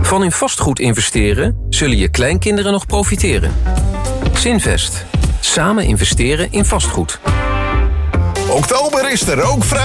Van in vastgoed investeren zullen je kleinkinderen nog profiteren. Zinvest. Samen investeren in vastgoed. Oktober is er ook vrij.